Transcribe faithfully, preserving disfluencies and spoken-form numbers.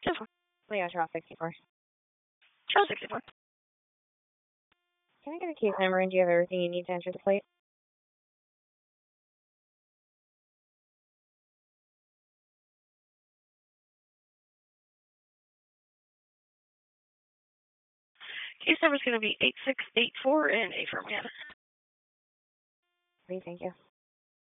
Just one. Leo Charles sixty-four. Charles sixty-four. Can I get a case number and do you have everything you need to enter the plate? Case number is going to be eight six eight four and A for man. Please, thank you.